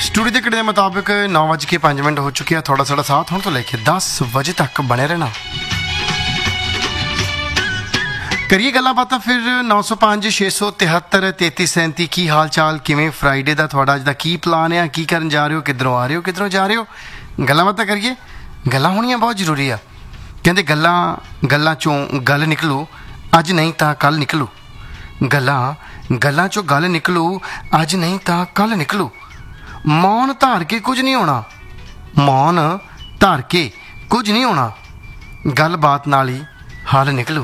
Studio के घड़ी के मुताबिक 9:05 हो चुके हैं। थोड़ा साड़ा साथ होने तो लेके 10 बजे तक बने रहना। करिए गल्लां बातां फिर 905 673 3337 की हाल चाल किवें फ्राइडे का थोड़ा अज दा की प्लान है, की करन जा रहे हो, किधरों आ रहे हो, किधरों जा रहे हो। गल्लां बातां करिए। गल्लां होणियां बहुत जरूरी आ। कहंदे गल्लां चों गल निकलू अज नहीं तां कल निकलू। गल्लां चों गल निकलू अज नहीं तां कल निकलू। मौन धार के कुछ नहीं होना, मौन धार के कुछ नहीं होना, गल बात नाल ही हल निकलू।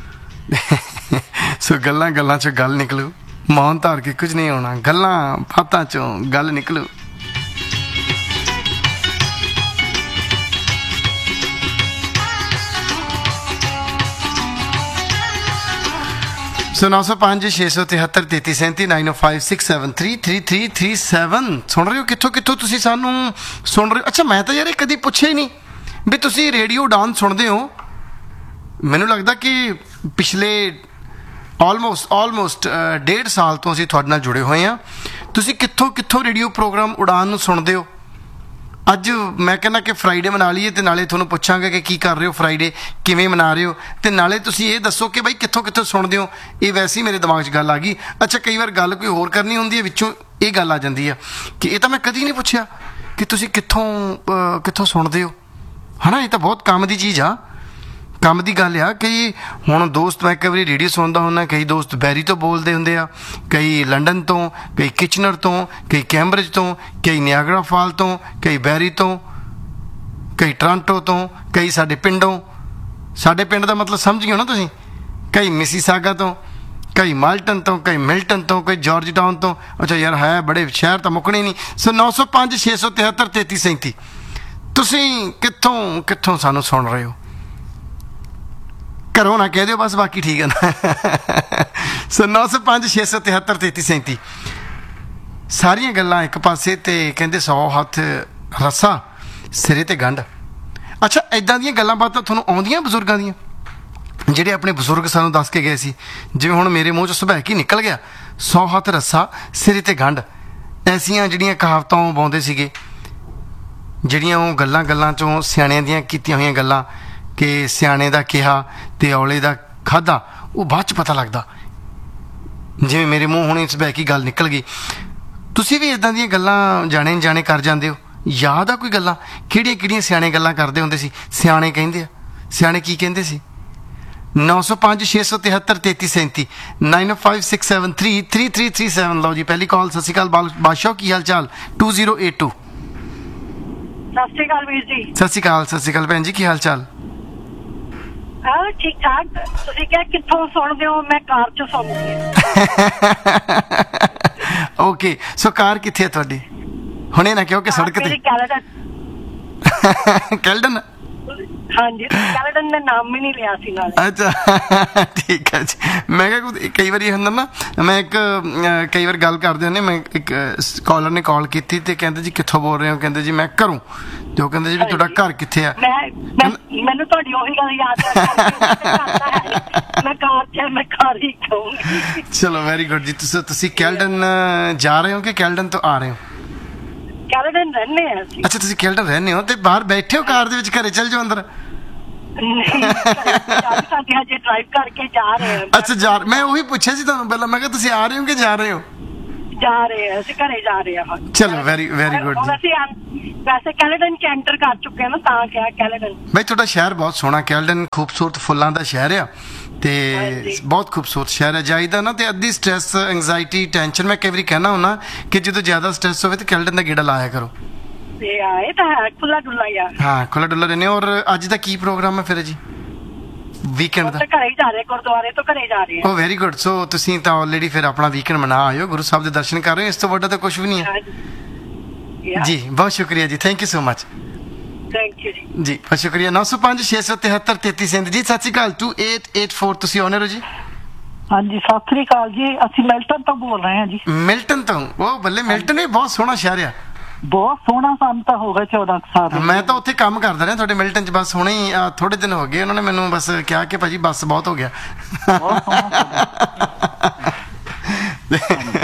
सो गल्लां चों गल निकलू, मौन धार के कुछ नहीं होना, गल्लां बातां चों गल निकलू। सो 905 673 3337 9056733337 सुन रहे हो कित्थों कित्थों तुसी सानू सुन रहे हो। अच्छा मैं तो यार कदी पुछे ही नहीं भी तुसी रेडियो डांस सुनते हो। मैनू लगता कि पिछले ऑलमोस्ट 1.5 साल तो असीं तुहाडे नाल जुड़े हुए हैं। तुसी कित्थों कित्थों रेडियो प्रोग्राम उड़ान नूं सुनदे हो। अज मैं कहना कि फ्राइडे मना लीए तो नाले तुहानूं पुछांगे कि की कर रहे हो, फ्राइडे किवें मना रहे हो, तो नाले तुसी ये दसो कि बई कित्थों कित्थों सुनदे हो। ये वैसे ही मेरे दिमाग 'च गल आ गई। अच्छा कई बार गल कोई होर करनी हुंदी है, विचों ये गल आ जाती है कि ये तो मैं कदी नहीं पुछया कि तुसी कित्थों सुनदे हो, है ना। ये तो बहुत काम की चीज़ आ, काम की गल आ। कई हुण दोस्त मैं कई बार रेडियो सुनता हुंदा, कई दोस्त बैरी तो बोलते होंदे आ, कई लंडन तो, कई किचनर तो, कई कैंबरिज तो, कई नियागरा फॉल तो, कई बैरी तो, कई टोरंटो तो, कई साडे पिंडों, साडे पिंड का मतलब समझ गए ना तुसीं, कई मिसीसागा तो, कई माल्टन तो, कई मिल्टन तो, कई जॉर्ज टाउन तो। अच्छा यार है बड़े शहर तो मुकने नहीं। सो 905 673 3337 तुसीं कित्थों कित्थों सानू सुन रहे हो। घरों ना कह दो बस, बाकी ठीक है ना। सो 905 673 3337 सारियां गल्लां एक पासे ते कहंदे 100 हत्थ रस्सा सिरे ते गंढ। अच्छा इदां दियां गल्लां बातां तुहानूं आउंदियां बजुर्गां दियां, ਜਿਹੜੇ ਆਪਣੇ ਬਜ਼ੁਰਗ ਸਾਨੂੰ ਦੱਸ ਕੇ ਗਏ ਸੀ। ਜਿਵੇਂ ਹੁਣ ਮੇਰੇ ਮੂੰਹ 'ਚ ਸੁਭਾਅ ਹੀ ਨਿਕਲ ਗਿਆ 100 ਹੱਥ ਰੱਸਾ ਸਿਰੇ ਤੇ ਗੰਢ। ਐਸੀਆਂ ਜਿਹੜੀਆਂ ਕਹਾਵਤਾਂ ਉਹ ਪਾਉਂਦੇ ਸੀਗੇ, ਜਿਹੜੀਆਂ ਉਹ ਗੱਲਾਂ 'ਚੋਂ ਸਿਆਣਿਆਂ ਦੀਆਂ ਕੀਤੀਆਂ ਹੋਈਆਂ ਗੱਲਾਂ ਕਿ ਸਿਆਣੇ ਦਾ ਕਿਹਾ ਤੇ ਔਲੇ ਦਾ ਖਾਧਾ ਉਹ ਬਾਅਦ 'ਚ ਪਤਾ ਲੱਗਦਾ। ਜਿਵੇਂ ਮੇਰੇ ਮੂੰਹ ਹੁਣੇ ਸੁਭਾਅ ਕੀ ਗੱਲ ਨਿਕਲ ਗਈ। ਤੁਸੀਂ ਵੀ ਇੱਦਾਂ ਦੀਆਂ ਗੱਲਾਂ ਜਾਣੇ ਕਰ ਜਾਂਦੇ ਹੋ। ਯਾਦ ਆ ਕੋਈ ਗੱਲਾਂ ਕਿਹੜੀਆਂ ਸਿਆਣੇ ਗੱਲਾਂ ਕਰਦੇ ਹੁੰਦੇ ਸੀ। ਸਿਆਣੇ ਕਹਿੰਦੇ ਆ, ਸਿਆਣੇ ਕੀ ਕਹਿੰਦੇ ਸੀ। 905 673 3337 95673 3337 ਲਓ ਜੀ ਪਹਿਲੀ ਕਾਲ। ਸਤਿ ਸ਼੍ਰੀ ਅਕਾਲ ਬਾਦਸ਼ਾਹ, ਕੀ ਹਾਲ ਚਾਲ। 2082 ਸਤਿ ਸ਼੍ਰੀ ਅਕਾਲ ਵੀਰ ਜੀ। ਸਤਿ ਸ਼੍ਰੀ ਅਕਾਲ ਭੈਣ ਜੀ, ਕੀ ਹਾਲ ਚਾਲ। ਹਾਂ ਠੀਕ ਠਾਕ। ਤੁਸੀਂ ਕਿਹਾ ਕਿੱਥੋਂ ਸੁਣਦੇ ਹੋ, ਮੈਂ ਕਾਰ 'ਚ ਸੁਣਦੀ ਹਾਂ। ਓਕੇ ਸੋ ਕਾਰ ਕਿੱਥੇ ਹੈ ਤੁਹਾਡੀ। ਹੁਣੇ ਨਾ ਕਿਹਾ ਕਿ ਸੜਕ ਤੇ। ਕੈਲਡਨ। ਹਾਂਜੀ ਕੈਲਡਨ ਦਾ ਨਾਮ ਹੀ ਨਹੀਂ ਲਿਆ ਸੀ ਨਾਲ। ਅੱਛਾ ਠੀਕ ਹੈ ਜੀ। ਮੈਂ ਕਿਹਾ ਕਈ ਵਾਰੀ ਹੁੰਦਾ ਨਾ, ਮੈਂ ਕਈ ਵਾਰ ਗੱਲ ਕਰਦੇ ਹੁੰਦੇ, ਮੈਂ ਇੱਕ ਕਾਲਰ ਨੇ ਕਾਲ ਕੀਤੀ ਤੇ ਕਹਿੰਦੇ ਜੀ ਕਿੱਥੋਂ ਬੋਲ ਰਹੇ ਹੋ। ਕਹਿੰਦੇ ਜੀ ਮੈਂ ਘਰੋਂ। ਤੇ ਉਹ ਕਹਿੰਦੇ ਜੀ ਵੀ ਤੁਹਾਡਾ ਘਰ ਕਿੱਥੇ ਆ। ਮੈਨੂੰ ਤੁਹਾਡੀ ਉਹੀ ਗੱਲ ਯਾਦ ਆ, ਮੈਂ ਕਾਰ 'ਚ ਮੈਂ ਘਰ ਹੀ ਕਹੂੰਗੀ। ਚਲੋ ਵੈਰੀ ਗੁੱਡ ਜੀ। ਤੁਸੀਂ ਕੈਲਡਨ ਜਾ ਰਹੇ ਹੋ ਕਿ ਕੈਲਡਨ ਤੋਂ ਆ ਰਹੇ ਹੋ। ਕੈਲਡਨ ਰਹਿੰਦੇ ਆ ਅਸੀਂ। ਅੱਛਾ ਤੁਸੀਂ ਕੈਲਡਨ ਰਹਿੰਦੇ ਹੋ ਤੇ ਬਾਹਰ ਬੈਠੇ ਹੋ ਕਾਰ ਦੇ ਵਿੱਚ, ਘਰੇ ਚੱਲ ਜਾਓ ਅੰਦਰ। ਹਜੇ ਡਰਾਈਵ ਕਰਕੇ ਜਾ ਰਹੇ ਹਾਂ। ਅੱਛਾ ਮੈਂ ਉਹੀ ਪੁੱਛਿਆ ਸੀ ਤੁਹਾਨੂੰ ਪਹਿਲਾਂ, ਮੈਂ ਕਿਹਾ ਤੁਸੀਂ ਆ ਰਹੇ ਹੋ ਕਿ ਜਾ ਰਹੇ ਹੋ। ਜਾ ਰਹੇ ਹਾਂ ਅਸੀਂ, ਘਰੇ ਜਾ ਰਹੇ ਹਾਂ। ਚਲੋ ਵੈਰੀ ਗੁੱਡ ਜੀ। ਅਸੀਂ ਵੈਸੇ ਕੈਲਡਨ 'ਚ ਐਂਟਰ ਕਰ ਚੁੱਕੇ ਹਾਂ ਨਾ, ਤਾਂ ਕਿਹਾ ਕੈਲਡਨ। ਬਈ ਤੁਹਾਡਾ ਸ਼ਹਿਰ ਬਹੁਤ ਸੋਹਣਾ, ਕੈਲਡਨ ਖੂਬਸੂਰਤ ਫੁੱਲਾਂ ਦਾ ਸ਼ਹਿਰ ਆ ਤੇ ਬਹੁਤ ਖੂਬਸੂਰਤ ਸ਼ਹਿਰ ਹੈ। ਜਾਈਦਾ ਨਾ ਤੇ ਅੱਧੀ ਸਟ੍ਰੈਸ, ਐਂਗਜ਼ਾਇਟੀ, ਟੈਨਸ਼ਨ ਮੈਂ ਕਈ ਵਾਰੀ ਕਹਿਣਾ ਹੁੰਦਾ ਕਿ ਜਦੋਂ ਜ਼ਿਆਦਾ ਸਟ੍ਰੈਸ ਹੋਵੇ ਤੇ ਕੈਲਡਨ ਦਾ ਗੇੜਾ ਲਾਇਆ ਕਰੋ। ਇਹ ਤਾਂ ਹੈ ਖੁੱਲਾ ਡੁੱਲਾ ਯਾਰ। ਹਾਂ ਖੁੱਲਾ ਡੁੱਲਾ ਰਹਿੰਦੇ। ਔਰ ਅੱਜ ਦਾ ਕੀ ਪ੍ਰੋਗਰਾਮ ਹੈ ਫਿਰ ਜੀ ਵੀਕਐਂਡ ਦਾ। ਘਰੇ ਜਾ ਰਹੇ, ਗੁਰਦੁਆਰੇ ਤੋਂ ਘਰੇ ਜਾ ਰਹੇ। ਓ ਵੈਰੀ ਗੁੱਡ। ਸੋ ਤੁਸੀਂ ਤਾਂ ਆਲਰੇਡੀ ਫਿਰ ਆਪਣਾ ਵੀਕਐਂਡ ਮਨਾ ਆਇਓ, ਗੁਰੂ ਸਾਹਿਬ ਦੇ ਦਰਸ਼ਨ ਕਰ ਰਹੇ ਹੋ। ਇਸ ਤੋਂ ਵੱਡਾ ਤਾਂ ਕੁਝ ਵੀ ਨਹੀਂ ਹੈ ਜੀ। ਬਹੁਤ ਸ਼ੁਕਰੀਆ ਜੀ, thank you so much. Thank you ਜੀ ਬਹੁਤ ਸ਼ੁਕਰੀਆ। 905 673 3337 ਜੀ। ਸਤਿ ਸ਼੍ਰੀ ਅਕਾਲ। 2884 ਤੁਸੀਂ ਆਨਰ ਹੋ ਜੀ। ਹਾਂਜੀ ਸਤਿ ਸ੍ਰੀ ਅਕਾਲ ਜੀ। ਅਸੀਂ ਮਿਲਟਨ ਤੋਂ ਬੋਲ ਰਹੇ ਹਾਂ ਜੀ। ਮਿਲਟਨ ਤੋਂ। ਉਹ ਬੱਲੇ, ਮਿਲਟਨ ਵੀ ਬਹੁਤ ਸੋਹਣਾ ਸ਼ਹਿਰ ਆ। ਬਹੁਤ ਸੋਹਣਾ। ਸਾਨੂੰ ਤਾਂ ਹੋ ਗਿਆ 14 ਸਾਲ। ਮੈਂ ਤਾਂ ਉੱਥੇ ਕੰਮ ਕਰਦਾ ਰਿਹਾ ਤੁਹਾਡੇ ਮਿਲਟਨ 'ਚ। ਬਸ ਹੁਣੇ ਹੀ ਥੋੜੇ ਦਿਨ ਹੋ ਗਏ, ਉਹਨਾਂ ਨੇ ਮੈਨੂੰ ਬਸ ਕਿਹਾ ਕਿ ਭਾਜੀ ਬੱਸ ਬਹੁਤ ਹੋ ਗਿਆ।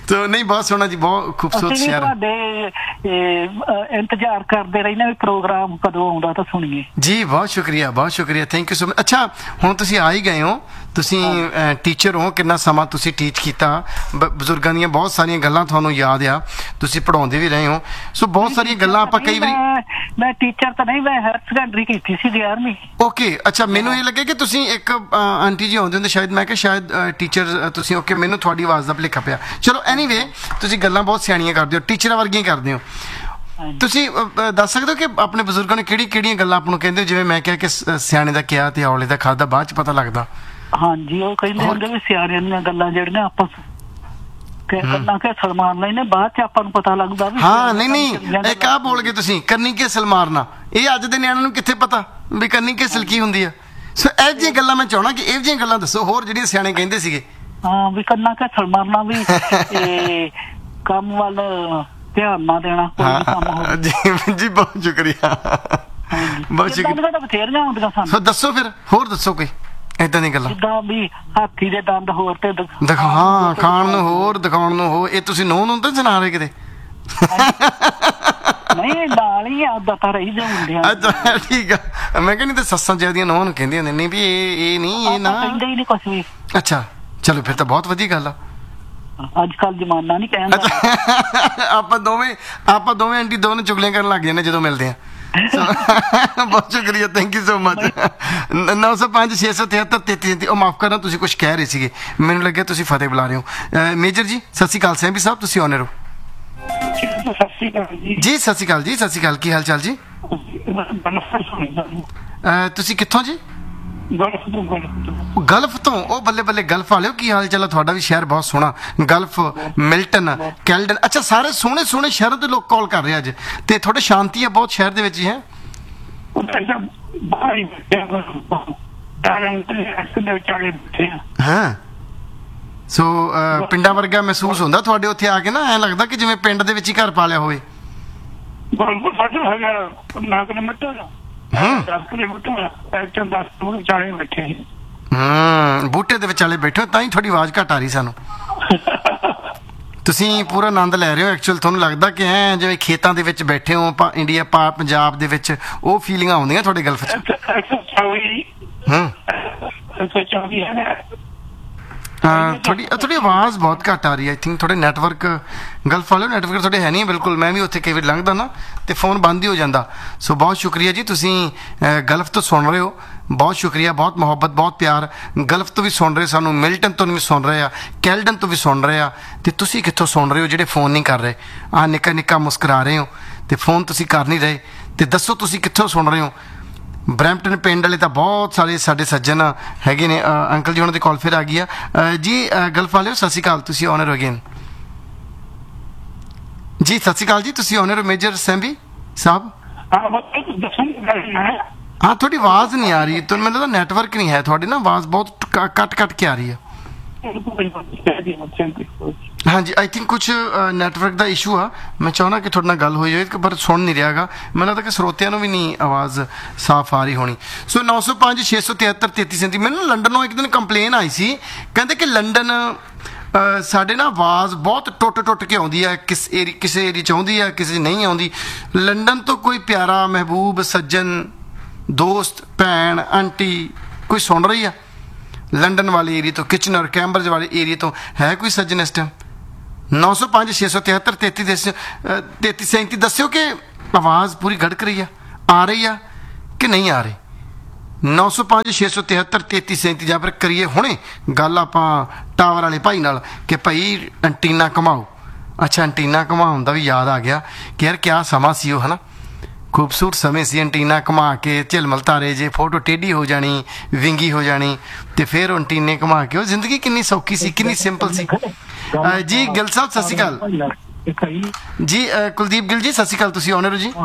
ਤੋ ਨਹੀਂ, ਬਹੁਤ ਸੋਹਣਾ ਜੀ, ਬਹੁਤ ਖੂਬਸੂਰਤ ਅਸੀਂ ਵੀ ਸ਼ਹਿਰ। ਤੁਹਾਡੇ ਇੰਤਜ਼ਾਰ ਕਰਦੇ ਰਹਿੰਦੇ ਵੀ ਪ੍ਰੋਗਰਾਮ ਕਦੋਂ ਆਉਂਦਾ ਤਾਂ ਸੁਣੀਏ ਜੀ ਬਹੁਤ ਸ਼ੁਕਰੀਆ, ਬਹੁਤ ਸ਼ੁਕਰੀਆ, ਥੈਂਕ ਯੂ ਸੋ ਮਚ। ਅੱਛਾ, ਹੁਣ ਤੁਸੀਂ ਆ ਹੀ ਗਏ ਹੋ, ਤੁਸੀਂ ਟੀਚਰ ਹੋ, ਕਿੰਨਾ ਸਮਾਂ ਤੁਸੀਂ ਟੀਚ ਕੀਤਾ, ਬਜ਼ੁਰਗਾਂ ਦੀਆਂ ਬਹੁਤ ਸਾਰੀਆਂ ਗੱਲਾਂ ਤੁਹਾਨੂੰ ਯਾਦ ਆ, ਤੁਸੀਂ ਪੜ੍ਹਾਉਂਦੇ ਵੀ ਰਹੇ ਹੋ, ਸੋ ਬਹੁਤ ਸਾਰੀਆਂ ਗੱਲਾਂ ਆਪਾਂ ਕਈ ਵਾਰੀ। ਮੈਂ ਟੀਚਰ ਤਾਂ ਨਹੀਂ, ਮੈਂ ਹਾਇਰ ਸੈਕੰਡਰੀ ਕੀਤੀ ਸੀ 11ਵੀਂ। ਓਕੇ, ਅੱਛਾ, ਮੈਨੂੰ ਇਹ ਲੱਗਿਆ ਕਿ ਤੁਸੀਂ ਇੱਕ ਆਂਟੀ ਜੀ ਆਉਂਦੇ ਹੁੰਦੇ ਸ਼ਾਇਦ, ਮੈਂ ਕਿਹਾ ਸ਼ਾਇਦ ਟੀਚਰ ਤੁਸੀਂ। ਓਕੇ, ਮੈਨੂੰ ਤੁਹਾਡੀ ਆਵਾਜ਼ ਦਾ ਭੁਲੇਖਾ ਪਿਆ। ਚਲੋ ਐਨੀਵੇ, ਤੁਸੀਂ ਗੱਲਾਂ ਬਹੁਤ ਸਿਆਣੀਆਂ ਕਰਦੇ ਹੋ, ਟੀਚਰਾਂ ਵਰਗੀਆਂ ਕਰਦੇ ਹੋ। ਤੁਸੀਂ ਦੱਸ ਸਕਦੇ ਹੋ ਕਿ ਆਪਣੇ ਬਜ਼ੁਰਗਾਂ ਨੇ ਕਿਹੜੀਆਂ ਗੱਲਾਂ ਆਪਾਂ ਨੂੰ ਕਹਿੰਦੇ ਹੋ? ਜਿਵੇਂ ਮੈਂ ਕਿਹਾ ਕਿ ਸਿਆਣੇ ਦਾ ਕਿਹਾ ਤੇ ਔਲੇ ਦਾ ਖਾਦਾ ਬਾਅਦ ਚ ਪਤਾ ਲੱਗਦਾ। ਹਾਂਜੀ, ਉਹ ਕਹਿੰਦੇ ਹੁੰਦੇ ਵੀ ਸਿਆਣਿਆਂ ਦੀਆਂ ਗੱਲਾਂ ਜਿਹੜੀਆਂ ਆਪਾਂ ਕਰਨਾ ਕਿ ਸਲਮਾਨ ਲੈਨੇ, ਬਾਅਦ ਚ ਆਪਾਂ ਨੂੰ ਪਤਾ ਲੱਗਦਾ ਵੀ। ਹਾਂ, ਨਹੀਂ, ਇੱਕ ਆਹ ਬੋਲ ਗਏ ਤੁਸੀਂ, ਕਰਨੀ ਕੇ ਸਲਮਾਰਨਾ। ਇਹ ਅੱਜ ਦੇ ਨਿਆਣਿਆਂ ਨੂੰ ਕਿੱਥੇ ਪਤਾ ਵੀ ਕਰਨੀ ਕੇ ਸਲ ਕੀ ਹੁੰਦੀ ਆ। ਸੋ ਇਹੋ ਜਿਹੀਆਂ ਗੱਲਾਂ ਮੈਂ ਚਾਹਣਾ ਕਿ ਇਹੋ ਜਿਹੀਆਂ ਗੱਲਾਂ ਦੱਸੋ ਹੋਰ ਜਿਹੜੀਆਂ ਸਿਆਣੇ ਕਹਿੰਦੇ ਸੀਗੇ। ਹਾਂ, ਵੀ ਕਰਨਾ ਕਿ ਸਲਮਾਰਨਾ ਵੀ ਕੰਮ ਵੱਲ ਧਿਆਨ ਨਾ ਦੇਣਾ, ਕੋਈ ਕੰਮ ਹੋਵੇ। ਜੀ ਬਹੁਤ ਸ਼ੁਕਰੀਆ, ਬਹੁਤ ਸ਼ੁਕਰੀਆ। ਬਥੇਰੀਆਂ ਹੁੰਦੀਆਂ ਸਾਨੂੰ। ਸੋ ਦੱਸੋ ਫਿਰ, ਹੋਰ ਦੱਸੋ ਕੋਈ ਏਦਾਂ ਦੀਆਂ ਗੱਲਾਂ। ਜਿੱਦਾਂ ਵੀ ਹਾਥੀ ਦੇ ਦੰਦ ਹੋਰ ਤੇ ਹਾਂ, ਖਾਣ ਨੂੰ ਹੋਰ, ਦਿਖਾਉਣ ਨੂੰ ਹੋ। ਇਹ ਤੁਸੀਂ ਨੂੰ ਤਾਂ ਸੁਣਾ ਰਹੇ ਕਿਤੇ? ਨਹੀਂ, ਨਾਲ ਹੀ ਆਦਾ ਤਾਂ ਰਹੀ ਜਾਂਦੇ। ਅੱਛਾ, ਠੀਕ ਆ। ਮੈਂ ਕਹਿੰਦੀ ਤਾਂ ਸੱਸਾਂ ਜਿਆਦੀਆਂ ਨੂੰਹਾਂ ਨੂੰ ਕਹਿੰਦੀਆਂ ਹੁੰਦੀਆਂ ਨਹੀਂ ਵੀ ਇਹ ਨਹੀਂ, ਇਹ ਨਾ ਕਹਿੰਦੇ ਹੀ ਨਹੀਂ ਕੁਛ ਵੀ। ਅੱਛਾ, ਚਲੋ ਫਿਰ ਤਾਂ ਬਹੁਤ ਵਧੀਆ ਗੱਲ ਆ। ਅੱਜ ਕੱਲ ਜ਼ਮਾਨਾ ਨਹੀਂ ਕਹਿੰਦਾ। ਆਪਾਂ ਦੋਵੇਂ ਆਂਟੀ ਦੋਨੋਂ ਚੁਗਲੀਆਂ ਕਰਨ ਲੱਗ ਜਾਂਦੇ ਜਦੋਂ ਮਿਲਦੇ ਆ। ਬਹੁਤ ਸ਼ੁਕਰੀਆ, ਥੈਂਕ ਯੂ ਸੋ ਮਚ। 905 673 33। ਉਹ ਮਾਫ ਕਰਨਾ, ਤੁਸੀਂ ਕੁਝ ਕਹਿ ਰਹੇ ਸੀਗੇ, ਮੈਨੂੰ ਲੱਗਿਆ ਤੁਸੀਂ ਫਤਿਹ ਬੁਲਾ ਰਹੇ ਹੋ। ਮੇਜਰ ਜੀ ਸਤਿ ਸ਼੍ਰੀ ਅਕਾਲ। ਸੈਂਬੀ ਸਾਹਿਬ ਤੁਸੀਂ ਆਨਰ ਹੋ ਜੀ। ਸਤਿ ਸ਼੍ਰੀ ਅਕਾਲ ਜੀ, ਸਤਿ ਸ਼੍ਰੀ ਅਕਾਲ, ਕੀ ਹਾਲ ਚਾਲ ਜੀ? ਤੁਸੀਂ ਕਿੱਥੋਂ ਜੀ? ਗਲਫ ਤੋਂ। ਉਹ ਬੱਲੇ ਬੱਲੇ, ਗਲਫ ਵਾਲਿਓ, ਕੀ ਹਾਲ ਚਾਲ ਹੈ ਤੁਹਾਡਾ? ਵੀ ਸ਼ਹਿਰ ਬਹੁਤ ਸੋਹਣਾ, ਗਲਫ, ਮਿਲਟਨ, ਕੈਲਡਨ। ਅੱਛਾ, ਸਾਰੇ ਸੋਹਣੇ ਸੋਹਣੇ ਸ਼ਹਿਰਾਂ ਦੇ ਲੋਕ ਕਾਲ ਕਰ ਰਹੇ ਅੱਜ, ਤੇ ਤੁਹਾਡੇ ਸ਼ਾਂਤੀ ਹੈ ਬਹੁਤ ਸ਼ਹਿਰ ਦੇ ਵਿੱਚ ਹੀ ਹੈ। ਹਾਂ, ਸੋ ਪਿੰਡਾਂ ਵਰਗਾ ਮਹਿਸੂਸ ਹੁੰਦਾ ਤੁਹਾਡੇ ਉੱਥੇ ਆ ਕੇ ਨਾ, ਐਂ ਲੱਗਦਾ ਕਿ ਜਿਵੇਂ ਪਿੰਡ ਦੇ ਵਿੱਚ ਹੀ ਘਰ ਪਾ ਲਿਆ ਹੋਵੇ। ਬੂਟੇ ਦੇ ਵਿਚਾਲੇ ਬੈਠੇ ਹੋ, ਤਾਂ ਹੀ ਤੁਹਾਡੀ ਆਵਾਜ਼ ਘੱਟ ਆ ਰਹੀ ਸਾਨੂੰ। ਤੁਸੀਂ ਪੂਰਾ ਆਨੰਦ ਲੈ ਰਹੇ ਹੋ ਐਕਚੁਅਲ, ਤੁਹਾਨੂੰ ਲੱਗਦਾ ਕਿ ਐ ਜਿਵੇਂ ਖੇਤਾਂ ਦੇ ਵਿੱਚ ਬੈਠੇ ਹੋ, ਇੰਡੀਆ ਪੰਜਾਬ ਦੇ ਵਿੱਚ, ਉਹ ਫੀਲਿੰਗਾਂ ਆਉਂਦੀਆਂ ਤੁਹਾਡੇ ਗਲਫ 'ਚ। ਤੁਹਾਡੀ ਆਵਾਜ਼ ਬਹੁਤ ਘੱਟ ਆ ਰਹੀ ਹੈ। ਆਈ ਥਿੰਕ ਤੁਹਾਡੇ ਨੈਟਵਰਕ, ਗਲਫ ਵਾਲੇ ਨੈਟਵਰਕ ਤੁਹਾਡੇ ਹੈ ਨਹੀਂ ਬਿਲਕੁਲ। ਮੈਂ ਵੀ ਉੱਥੇ ਕਈ ਵਾਰ ਲੰਘਦਾ ਨਾ ਤੇ ਫੋਨ ਬੰਦ ਹੀ ਹੋ ਜਾਂਦਾ। ਸੋ ਬਹੁਤ ਸ਼ੁਕਰੀਆ ਜੀ, ਤੁਸੀਂ ਗਲਫ ਤੋਂ ਸੁਣ ਰਹੇ ਹੋ, ਬਹੁਤ ਸ਼ੁਕਰੀਆ, ਬਹੁਤ ਮੁਹੱਬਤ, ਬਹੁਤ ਪਿਆਰ। ਗਲਫ ਤੋਂ ਵੀ ਸੁਣ ਰਹੇ ਸਾਨੂੰ, ਮਿਲਟਨ ਤੋਂ ਵੀ ਸੁਣ ਰਹੇ ਆ, ਕੈਲਡਨ ਤੋਂ ਵੀ ਸੁਣ ਰਹੇ ਆ। ਤੇ ਤੁਸੀਂ ਕਿੱਥੋਂ ਸੁਣ ਰਹੇ ਹੋ ਜਿਹੜੇ ਫੋਨ ਨਹੀਂ ਕਰ ਰਹੇ? ਆਹ ਨਿੱਕਾ ਨਿੱਕਾ ਮੁਸਕਰਾ ਰਹੇ ਹੋ ਤੇ ਫੋਨ ਤੁਸੀਂ ਕਰ ਨਹੀਂ ਰਹੇ। ਤੇ ਦੱਸੋ ਤੁਸੀਂ ਕਿੱਥੋਂ ਸੁਣ ਰਹੇ ਹੋ? ਬਰੈਂਪਟਨ ਪਿੰਡ ਵਾਲੇ ਤਾਂ ਬਹੁਤ ਸਾਰੇ ਸਾਡੇ ਸੱਜਣ ਹੈਗੇ ਨੇ। ਅੰਕਲ ਜੀ ਉਹਨਾਂ ਦੀ ਕਾਲ ਫਿਰ ਆ ਗਈ ਆ ਜੀ। ਗਲਫ ਵਾਲਿਓ ਸਤਿ ਸ਼੍ਰੀ ਅਕਾਲ, ਤੁਸੀਂ ਆਨਰ ਅਗੇਨ ਜੀ। ਸਤਿ ਸ਼੍ਰੀ ਅਕਾਲ ਜੀ, ਤੁਸੀਂ ਆਨਰ ਮੇਜਰ ਸੈਂਬੀ ਸਾਹਿਬ। ਹਾਂ, ਤੁਹਾਡੀ ਆਵਾਜ਼ ਨਹੀਂ ਆ ਰਹੀ, ਤੁਹਾਨੂੰ ਮੈਨੂੰ ਲੱਗਦਾ ਨੈਟਵਰਕ ਨਹੀਂ ਹੈ, ਤੁਹਾਡੀ ਨਾ ਆਵਾਜ਼ ਬਹੁਤ ਕੱਟ ਕੇ ਆ ਰਹੀ ਹੈ। ਹਾਂਜੀ, ਆਈ ਥਿੰਕ ਕੁਛ ਨੈਟਵਰਕ ਦਾ ਇਸ਼ੂ ਆ। ਮੈਂ ਚਾਹੁੰਦਾ ਕਿ ਤੁਹਾਡੇ ਨਾਲ ਗੱਲ ਹੋਈ ਜਾਵੇ, ਪਰ ਸੁਣ ਨਹੀਂ ਰਿਹਾ ਗਾ। ਮੈਨੂੰ ਲੱਗਦਾ ਕਿ ਸਰੋਤਿਆਂ ਨੂੰ ਵੀ ਨਹੀਂ ਆਵਾਜ਼ ਸਾਫ਼ ਆ ਰਹੀ ਹੋਣੀ। ਸੋ 905 673 3337। ਮੈਨੂੰ ਲੰਡਨੋਂ ਇੱਕ ਦਿਨ ਕੰਪਲੇਨ ਆਈ ਸੀ, ਕਹਿੰਦੇ ਕਿ ਲੰਡਨ ਸਾਡੇ ਨਾ ਆਵਾਜ਼ ਬਹੁਤ ਟੁੱਟ ਕੇ ਆਉਂਦੀ ਹੈ, ਕਿਸੇ ਏਰੀਏ 'ਚ ਆਉਂਦੀ ਹੈ, ਕਿਸੇ 'ਚ ਨਹੀਂ ਆਉਂਦੀ। ਲੰਡਨ ਤੋਂ ਕੋਈ ਪਿਆਰਾ ਮਹਿਬੂਬ ਸੱਜਣ, ਦੋਸਤ, ਭੈਣ, ਆਂਟੀ ਕੋਈ ਸੁਣ ਰਹੀ ਆ? ਲੰਡਨ ਵਾਲੇ ਏਰੀਏ ਤੋਂ, ਕਿਚਨਰ, ਕੈਂਬਰਜ ਵਾਲੇ ਏਰੀਏ ਤੋਂ ਹੈ ਕੋਈ ਸੱਜਣ ਇਸ ਟਾਈਮ? 905 673 3337। ਦੱਸਿਓ ਕਿ ਆਵਾਜ਼ ਪੂਰੀ ਗੜਕ ਰਹੀ ਆ ਰਹੀ ਆ ਕਿ ਨਹੀਂ ਆ ਰਹੀ? 905 673 3337। ਜਾਂ ਫਿਰ ਕਰੀਏ ਹੁਣੇ ਗੱਲ ਆਪਾਂ ਟਾਵਰ ਵਾਲੇ ਭਾਈ ਨਾਲ ਕਿ ਭਾਈ ਐਂਟੀਨਾ ਘੁਮਾਓ। ਅੱਛਾ, ਐਂਟੀਨਾ ਘੁਮਾਉਣ ਦਾ ਵੀ ਯਾਦ ਆ ਗਿਆ ਕਿ ਯਾਰ ਕਿਆ ਸਮਾਂ ਸੀ ਉਹ, ਹੈ ਨਾ? ਖੂਬਸੂਰਤ ਸਮੇਂ ਸੀ। ਐਂਟੀਨਾ ਘੁਮਾ ਕੇ ਝਿਲਮਲ ਤਾਰੇ ਜੇ, ਫੋਟੋ ਟੇਢੀ ਹੋ ਜਾਣੀ, ਵਿੰਗੀ ਹੋ ਜਾਣੀ, ਤੇ ਫਿਰ ਐਂਟੀਨੇ ਘੁਮਾ ਕੇ। ਉਹ ਜ਼ਿੰਦਗੀ ਕਿੰਨੀ ਸੌਖੀ ਸੀ, ਕਿੰਨੀ ਸਿੰਪਲ ਸੀ ਜੀ। ਗਿੱਲ ਸਾਹਿਬ ਸਤਿ ਸ਼੍ਰੀ ਅਕਾਲ ਜੀ। ਕੁਲਦੀਪ ਗਿੱਲ ਜੀ ਸਤਿ ਸ਼੍ਰੀ ਅਕਾਲ, ਤੁਸੀਂ ਆਨਰ ਹੋ ਜੀ।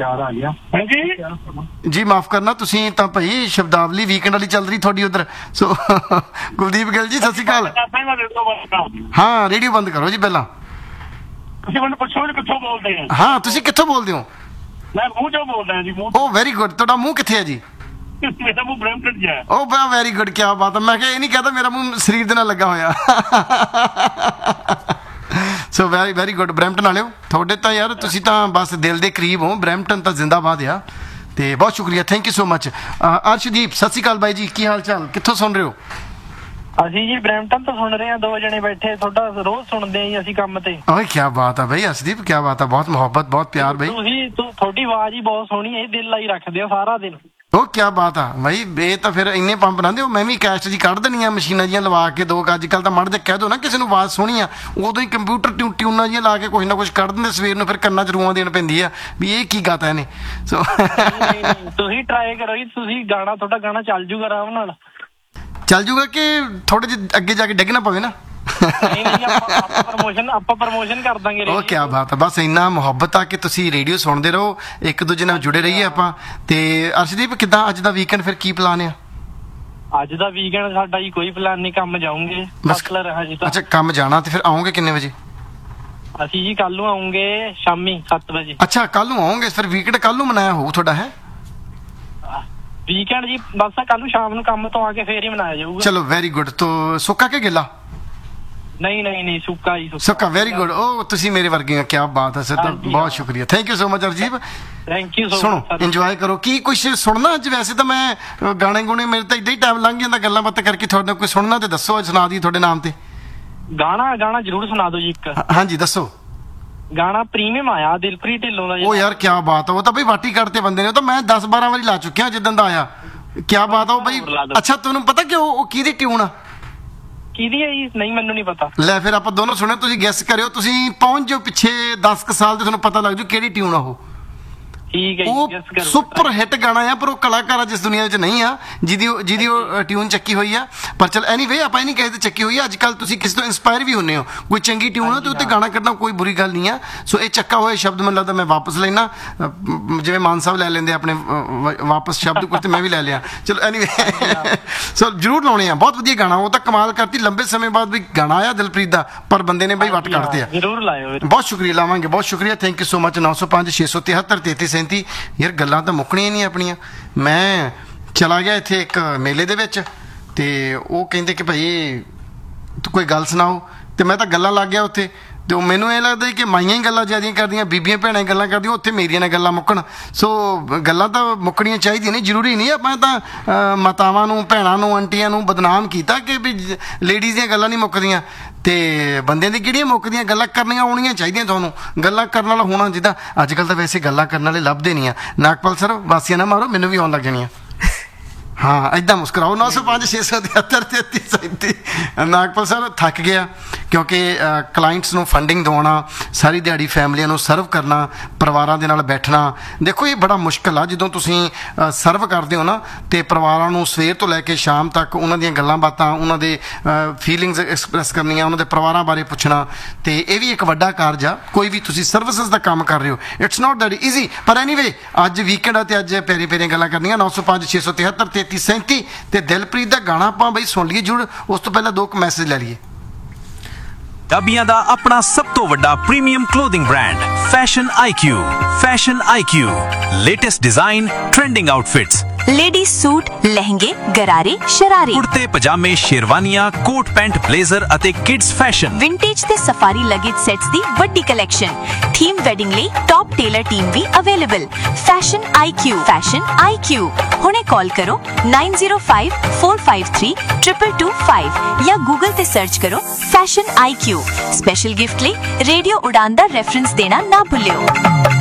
ਜੀ ਮਾਫ ਕਰਨਾ, ਤੁਸੀਂ ਤਾਂ ਭਾਈ ਸ਼ਬਦਾਵਲੀ ਵੀਕਐਂਡ ਵਾਲੀ ਚੱਲ ਰਹੀ ਤੁਹਾਡੀ ਉਧਰ। ਸੋ ਕੁਲਦੀਪ ਗਿੱਲ ਜੀ ਸਤਿ ਸ਼੍ਰੀ ਅਕਾਲ। ਹਾਂ, ਰੇਡੀਓ ਬੰਦ ਕਰੋ ਜੀ ਪਹਿਲਾਂ। ਤੁਸੀਂ ਮੈਨੂੰ ਪੁੱਛੋ ਕਿੱਥੋਂ ਬੋਲਦੇ ਆ? ਹਾਂ, ਤੁਸੀਂ ਕਿੱਥੋਂ ਬੋਲਦੇ ਹੋ? ਮੈਂ ਮੂੰਹ ਚੋਂ ਬੋਲਦਾ ਜੀ। ਓ ਵੈਰੀ ਗੁੱਡ। ਤੁਹਾਡਾ ਮੂੰਹ ਕਿੱਥੇ ਹੈ ਜੀ? ਮੇਰਾ ਮੂੰਹ ਬਰੈਂਪਟਨ 'ਚ ਹੈ। ਓ ਬਾ ਵੈਰੀ ਗੁੱਡ, ਕੀ ਬਾਤ ਹੈ। ਮੈਂ ਕਿਹਾ ਇਹ ਨਹੀਂ ਕਹਤਾ ਮੇਰਾ ਮੂੰਹ ਸਰੀਰ ਦੇ ਨਾਲ ਲੱਗਾ ਹੋਇਆ। So very very good. Brampton ਵਾਲਿਓ ਤੁਹਾਡੇ ਤਾਂ ਯਾਰ ਤੁਸੀਂ ਤਾਂ ਬਸ ਦਿਲ ਦੇ ਕਰੀਬ ਹੋ। ਬਰੈਂਪਟਨ ਤਾਂ ਜ਼ਿੰਦਾਬਾਦ ਆ। ਤੇ ਬਹੁਤ ਸ਼ੁਕਰੀਆ, thank you so much. Arshdeep ਸਤਿ ਸ਼੍ਰੀ ਅਕਾਲ ਬਾਈ ਜੀ, ਕੀ ਹਾਲ ਚਾਲ, ਕਿੱਥੋਂ ਸੁਣ ਰਹੇ ਹੋ? ਅਸੀਂ ਜੀ ਬਰੈਂਪਟਨ ਤੋਂ ਸੁਣ ਰਹੇ ਹਾਂ, 2 ਜਣੇ ਬੈਠੇ, ਤੁਹਾਡਾ ਰੋਜ਼ ਸੁਣਦੇ ਆਂ ਜੀ ਅਸੀਂ ਕੰਮ ਤੇ। ਓਏ ਕੀ ਬਾਤ ਆ ਬਈ ਅਰਸ਼ਦੀਪ, ਕੀ ਬਾਤ ਆ, ਬਹੁਤ ਮੁਹੱਬਤ, ਬਹੁਤ ਪਿਆਰ ਬਈ। ਤੁਹਾਡੀ ਆਵਾਜ਼ ਹੀ ਬਹੁਤ ਸੋਹਣੀ ਹੈ, ਦਿਲ ਲਾਈ ਰੱਖਦੇ ਹੋ ਸਾਰਾ ਦਿਨ। ਉਹ ਕੀ ਬਾਤ ਆ ਬਾਈ, ਇਹ ਤਾਂ ਫਿਰ ਇੰਨੇ ਪੰਪ ਨਾ ਦਿਓ, ਮੈਂ ਵੀ ਕੈਸਟ ਜੀ ਕੱਢ ਦੇਣੀਆਂ ਮਸ਼ੀਨਾਂ ਜੀਆਂ ਲਵਾ ਕੇ। ਦੋ ਅੱਜ ਕੱਲ੍ਹ ਤਾਂ ਮੜ ਦੇ ਕਹਿ ਦੋ ਨਾ ਕਿਸੇ ਨੂੰ ਆਵਾਜ਼ ਸੋਹਣੀ ਆ, ਉਦੋਂ ਹੀ ਕੰਪਿਊਟਰ ਟਿਊਨਾਂ ਜੀਆਂ ਲਾ ਕੇ ਕੁਛ ਨਾ ਕੁਛ ਕੱਢ ਦਿੰਦੇ, ਸਵੇਰ ਨੂੰ ਫਿਰ ਕੰਨਾਂ 'ਚ ਰੂਆਂ ਦੇਣ ਪੈਂਦੀ ਆ ਵੀ ਇਹ ਕੀ ਗਾਤਾ ਇਹਨੇ। ਸੋ ਤੁਸੀਂ ਟਰਾਈ ਕਰੋ ਜੀ, ਤੁਸੀਂ ਗਾਣਾ, ਤੁਹਾਡਾ ਗਾਣਾ ਚੱਲ ਜੂਗਾ ਆਰਾਮ ਨਾਲ। ਚੱਲ ਜੂਗਾ ਕਿ ਥੋੜੇ ਜਿਹੇ ਅੱਗੇ ਜਾ ਕੇ ਡਿੱਗ ਨਾ ਪਵੇ ਨਾ? ਆਪਾਂ ਪ੍ਰਮੋਸ਼ਨ ਕਰ ਦਾਂਗੇ। ਉਹ ਕੀ ਬਾਤ ਆ, ਬਸ ਇੰਨਾ ਮੁਹੱਬਤ ਆ ਕਿ ਤੁਸੀਂ ਰੇਡੀਓ ਸੁਣਦੇ ਰਹੋ, ਇੱਕ ਦੂਜੇ ਨਾਲ ਜੁੜੇ ਰਹੀਏ ਆਪਾਂ। ਤੇ ਅਰਸ਼ਦੀਪ ਕਿੱਦਾਂ ਅੱਜ ਦਾ ਵੀਕਐਂਡ, ਫਿਰ ਕੀ ਪਲਾਨ ਆ? ਅੱਜ ਦਾ ਵੀਕਐਂਡ ਸਾਡਾ ਜੀ ਕੋਈ ਪਲਾਨ ਨਹੀਂ, ਕੰਮ ਜਾਊਂਗੇ ਬਸਲਰ ਹਾਂ ਜੀ। ਅੱਛਾ ਕੰਮ ਜਾਣਾ, ਤੇ ਫਿਰ ਆਓਗੇ ਕਿੰਨੇ ਵਜੇ? ਅਸੀਂ ਜੀ ਕੱਲ ਨੂੰ ਆਉਂਗੇ ਸ਼ਾਮੀ 7 ਵਜੇ। ਅੱਛਾ ਕੱਲ ਨੂੰ ਆਓਗੇ, ਫਿਰ ਵੀਕਐਂਡ ਕੱਲ ਨੂੰ ਮਨਾਇਆ ਹੋਊ ਤੁਹਾਡਾ? ਹੈ ਵੀਕਐਂਡ ਜੀ ਬਸ ਕੱਲ ਨੂੰ ਸ਼ਾਮ ਨੂੰ ਕੰਮ ਤੋਂ ਆ ਕੇ ਫੇਰ ਹੀ ਮਨਾਇਆ ਜਾਊਗਾ। ਚਲੋ ਵੈਰੀ ਗੁੱਡ। ਤੋ ਸੁੱਕਾ ਕਿ ਗਿੱਲਾ? ਨਹੀਂ ਸੁੱਕਾ ਹੀ ਸੁੱਕਾ। Very good. ਉਹ ਤੁਸੀਂ ਮੇਰੇ ਵਰਗੇ ਆ, ਕੀ ਬਾਤ ਹੈ ਸਰ, ਤਾਂ ਬਹੁਤ ਸ਼ੁਕਰੀਆ, thank you so much Arjit. Thank you so ਸੁਣੋ ਮਚ। ਇੰਜੋਏ ਕਰੋ। ਕੀ ਕੁਛ ਸੁਣਨਾ ਅੱਜ? ਵੈਸੇ ਤਾਂ ਮੈਂ ਗਾਣੇ ਗੁਣੇ ਮੇਰੇ ਤਾਂ ਇੱਦਾਂ ਹੀ ਟਾਈਮ ਲੰਘ ਜਾਂਦਾ ਗੱਲਾਂ ਬਾਤਾਂ ਕਰਕੇ। ਤੁਹਾਡਾ ਕੋਈ ਸੁਣਨਾ ਤੇ ਦੱਸੋ, ਸੁਣਾ ਦੀ ਤੁਹਾਡੇ ਨਾਮ ਤੇ ਗਾਣਾ ਜ਼ਰੂਰ ਸੁਣਾ ਦਿਓ ਜੀ ਇੱਕ। ਹਾਂਜੀ ਦੱਸੋ। ਗਾਣਾ ਪ੍ਰੀਮੀਅਮ ਆਇਆ ਦਿਲਪ੍ਰੀਤ ਢਿੱਲੋਂ ਦਾ। ਉਹ ਯਾਰ ਕੀ ਬਾਤ ਆ, ਉਹ ਤਾਂ ਬਈ ਵਾਟੀ ਕੱਢਤੇ ਬੰਦੇ ਨੇ, ਉਹ ਤਾਂ ਮੈਂ 10-12 ਵਾਰੀ ਲਾ ਚੁੱਕਿਆ ਜਿੱਦਣ ਦਾ ਆਇਆ। ਕੀ ਬਾਤ ਆ ਉਹ ਬਈ। ਅੱਛਾ ਤੁਹਾਨੂੰ ਪਤਾ ਕਿ ਉਹ ਕਿਹਦੀ ਟਿਊਨ ਆ? ਕਿਹਦੀ ਹੈ ਜੀ? ਨਹੀਂ ਮੈਨੂੰ ਨਹੀਂ ਪਤਾ। ਲੈ ਫਿਰ ਆਪਾਂ ਦੋਨੋਂ ਸੁਣਿਓ, ਤੁਸੀਂ ਗੈਸ ਕਰਿਓ, ਤੁਸੀਂ ਪਹੁੰਚ ਜਾਓ ਪਿੱਛੇ 10 ਸਾਲ ਤੇ ਤੁਹਾਨੂੰ ਪਤਾ ਲੱਗ ਜੂ ਕਿਹੜੀ ਟਿਊਨ ਆ ਉਹ। ਠੀਕ ਹੈ ਉਹ ਸੁਪਰ ਹਿੱਟ ਗਾਣਾ ਆ, ਪਰ ਉਹ ਕਲਾਕਾਰ ਆ ਜਿਸ ਦੁਨੀਆ ਵਿੱਚ ਨਹੀਂ ਆ ਜਿਹਦੀ ਉਹ ਟਿਊਨ ਚੱਕੀ ਹੋਈ ਆ। ਪਰ ਚਲ ਐਨੀਵੇ ਆਪਾਂ ਇਹ ਨਹੀਂ ਕਹਿੰਦੇ ਚੱਕੀ ਹੋਈ ਆ, ਅੱਜ ਕੱਲ੍ਹ ਤੁਸੀਂ ਕਿਸੇ ਤੋਂ ਇੰਸਪਾਇਰ ਵੀ ਹੁੰਦੇ ਹੋ, ਕੋਈ ਚੰਗੀ ਟਿਊਨ ਆ ਤੇ ਉੱਤੇ ਗਾਣਾ ਕੱਢਣਾ ਕੋਈ ਬੁਰੀ ਗੱਲ ਨਹੀਂ ਆ। ਸੋ ਇਹ ਚੱਕਾ ਹੋਇਆ ਸ਼ਬਦ ਮੈਨੂੰ ਲੱਗਦਾ ਮੈਂ ਵਾਪਸ ਲੈਣਾ, ਜਿਵੇਂ ਮਾਨ ਸਾਹਿਬ ਲੈ ਲੈਂਦੇ ਆਪਣੇ ਵਾਪਸ ਸ਼ਬਦ ਕੁਝ, ਤੇ ਮੈਂ ਵੀ ਲੈ ਲਿਆ। ਚਲੋ ਐਨੀਵੇ ਸੋ ਜ਼ਰੂਰ ਲਾਉਣੇ ਆ, ਬਹੁਤ ਵਧੀਆ ਗਾਣਾ, ਉਹ ਤਾਂ ਕਮਾਲ ਕਰਤੀ। ਲੰਬੇ ਸਮੇਂ ਬਾਅਦ ਵੀ ਗਾਣਾ ਆਇਆ ਦਿਲਪ੍ਰੀਤ ਦਾ, ਪਰ ਬੰਦੇ ਨੇ ਬਈ ਵੱਟ ਕੱਢਦੇ ਆ। ਜ਼ਰੂਰ ਲਾਇਓ। ਬਹੁਤ ਸ਼ੁਕਰੀਆ, ਲਾਵਾਂਗੇ, ਬਹੁਤ ਸ਼ੁਕਰੀਆ, ਥੈਂਕ ਯੂ ਸੋ ਮਚ। 905 673 3337। ਯਾਰ ਗੱਲਾਂ ਤਾਂ ਮੁੱਕਣੀਆਂ ਨਹੀਂ ਆਪਣੀਆਂ। ਮੈਂ ਚਲਾ ਗਿਆ ਇੱਥੇ ਇੱਕ ਮੇਲੇ ਦੇ ਵਿੱਚ, ਤੇ ਉਹ ਕਹਿੰਦੇ ਕਿ ਭਾਈ ਕੋਈ ਗੱਲ ਸੁਣਾਓ, ਤੇ ਮੈਂ ਤਾਂ ਗੱਲਾਂ ਲੱਗ ਗਿਆ ਉੱਥੇ। ਤੇ ਉਹ ਮੈਨੂੰ ਇਹ ਲੱਗਦਾ ਕਿ ਮਾਈਆਂ ਹੀ ਗੱਲਾਂ ਜ਼ਿਆਦੀਆਂ ਕਰਦੀਆਂ, ਬੀਬੀਆਂ ਭੈਣਾਂ ਗੱਲਾਂ ਕਰਦੀਆਂ, ਉੱਥੇ ਮੇਰੀਆਂ ਨਾਲ ਗੱਲਾਂ ਮੁੱਕਣ। ਸੋ ਗੱਲਾਂ ਤਾਂ ਮੁੱਕਣੀਆਂ ਚਾਹੀਦੀਆਂ ਨੇ, ਜ਼ਰੂਰੀ ਨਹੀਂ ਆਪਾਂ ਤਾਂ ਮਾਤਾਵਾਂ ਨੂੰ, ਭੈਣਾਂ ਨੂੰ, ਆਂਟੀਆਂ ਨੂੰ ਬਦਨਾਮ ਕੀਤਾ ਕਿ ਵੀ ਲੇਡੀਜ਼ ਦੀਆਂ ਗੱਲਾਂ ਨਹੀਂ ਮੁੱਕਦੀਆਂ, ਤੇ ਬੰਦਿਆਂ ਦੀ ਕਿਹੜੀਆਂ ਮੁੱਕਦੀਆਂ। ਗੱਲਾਂ ਕਰਨੀਆਂ ਆਉਣੀਆਂ ਚਾਹੀਦੀਆਂ ਤੁਹਾਨੂੰ, ਗੱਲਾਂ ਕਰਨ ਵਾਲਾ ਹੋਣਾ। ਜਿੱਦਾਂ ਅੱਜ ਕੱਲ੍ਹ ਤਾਂ ਵੈਸੇ ਗੱਲਾਂ ਕਰਨ ਵਾਲੇ ਲੱਭਦੇ ਨਹੀਂ ਆ। ਨਾਗਪਾਲ ਸਰ ਵਾਸੀਆਂ ਨਾ ਮਾਰੋ, ਮੈਨੂੰ ਵੀ ਆਉਣ ਲੱਗ ਜਾਣੀਆਂ। ਹਾਂ ਇੱਦਾਂ ਮੁਸਕਰਾਓ। 905 673 3337। ਨਾਗਪਾਲ ਸਰ ਥੱਕ ਗਿਆ ਕਿਉਂਕਿ ਕਲਾਇੰਟਸ ਨੂੰ ਫੰਡਿੰਗ ਦਿਵਾਉਣਾ, ਸਾਰੀ ਦਿਹਾੜੀ ਫੈਮਲੀਆਂ ਨੂੰ ਸਰਵ ਕਰਨਾ, ਪਰਿਵਾਰਾਂ ਦੇ ਨਾਲ ਬੈਠਣਾ। ਦੇਖੋ ਇਹ ਬੜਾ ਮੁਸ਼ਕਿਲ ਆ ਜਦੋਂ ਤੁਸੀਂ ਸਰਵ ਕਰਦੇ ਹੋ ਨਾ, ਤੇ ਪਰਿਵਾਰਾਂ ਨੂੰ ਸਵੇਰ ਤੋਂ ਲੈ ਕੇ ਸ਼ਾਮ ਤੱਕ ਉਹਨਾਂ ਦੀਆਂ ਗੱਲਾਂ ਬਾਤਾਂ, ਉਹਨਾਂ ਦੇ ਫੀਲਿੰਗਸ ਐਕਸਪ੍ਰੈਸ ਕਰਨੀਆਂ, ਉਹਨਾਂ ਦੇ ਪਰਿਵਾਰਾਂ ਬਾਰੇ ਪੁੱਛਣਾ। ਤੇ ਇਹ ਵੀ ਇੱਕ ਵੱਡਾ ਕਾਰਜ ਆ। ਕੋਈ ਵੀ ਤੁਸੀਂ ਸਰਵਿਸਿਜ਼ ਦਾ ਕੰਮ ਕਰ ਰਹੇ ਹੋ, ਇਟਸ ਨਾਟ ਦੈਟ ਈਜ਼ੀ। ਪਰ ਐਨੀਵੇ ਅੱਜ ਵੀਕਐਂਡ ਆ ਤੇ ਅੱਜ ਪਿਆਰੀਆਂ ਗੱਲਾਂ ਕਰਨੀਆਂ। 905 673 3337 ਤੇ ਦਿਲਪ੍ਰੀਤ ਦਾ ਗਾਣਾ ਆਪਾਂ ਬਈ ਸੁਣ ਲਈਏ ਜੁੜ। ਉਸ ਤੋਂ ਪਹਿਲਾਂ 2 ਮੈਸੇਜ ਲੈ ਲਈਏ। ਪੰਜਾਬੀਆਂ ਦਾ ਆਪਣਾ ਸਭ ਤੋਂ ਵੱਡਾ premium clothing brand fashion IQ. Fashion IQ, latest design, trending outfits, ladies suit, लहंगे, गरारे, शरारे, कुर्ते पजामे, शेरवानियां, कोट पैंट, ब्लेजर ਅਤੇ किड्स फैशन, विंटेज ਤੇ सफारी लगेज सेट्स ਦੀ ਵੱਡੀ ਕਲੈਕਸ਼ਨ। ਥੀਮ ਵੈਡਿੰਗ ਲਈ ਟੌਪ ਟੇਲਰ ਟੀਮ ਵੀ ਅਵੇਲੇਬਲ। ਫੈਸ਼ਨ ਆਈਕਿਊ ਹੁਣੇ ਕਾਲ ਕਰੋ 9054532225 ਜਾਂ ਗੂਗਲ ਤੇ ਸਰਚ ਕਰੋ ਫੈਸ਼ਨ ਆਈਕਿਊ। ਸਪੈਸ਼ਲ ਗਿਫਟ ਲਈ ਰੇਡੀਓ ਉਡਾਨ ਦਾ ਰੈਫਰੈਂਸ ਦੇਣਾ ਨਾ ਭੁੱਲਿਓ।